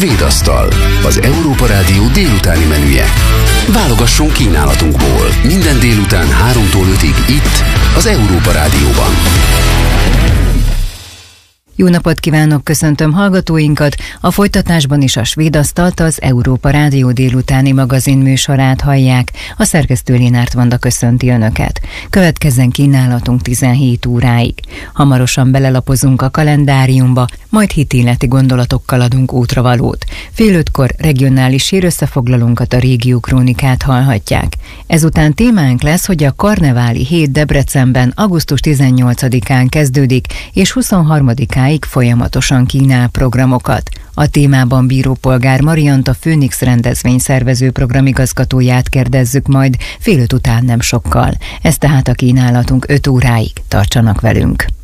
Svédasztal, az Európa Rádió délutáni menüje. Válogasson kínálatunkból minden délután 3-tól 5-ig itt, az Európa Rádióban. Jó napot kívánok, köszöntöm hallgatóinkat! A folytatásban is a Svédasztalt, az Európa Rádió délutáni magazin műsorát hallják. A szerkesztő Lénárt Vanda köszönti Önöket. Következzen kínálatunk 17 óráig. Hamarosan belelapozunk a kalendáriumba, majd hitéleti gondolatokkal adunk útravalót. 4:30-kor regionális hírösszefoglalónkat, a Régió Krónikát hallhatják. Ezután témánk lesz, hogy a karneváli hét Debrecenben augusztus 18-án kezdődik, és 23-án folyamatosan kínál programokat. A témában bírópolgár Mariant, a Főnix rendezvényszervező programigazgatóját kérdezzük majd 4:30 után nem sokkal. Ez tehát a kínálatunk 5 óráig. Tartsanak velünk!